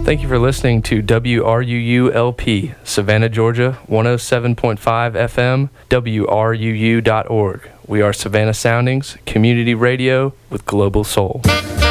Thank you for listening to WRUU-LP, Savannah, Georgia, 107.5 FM, WRUU.org. We are Savannah Soundings, community radio with global soul.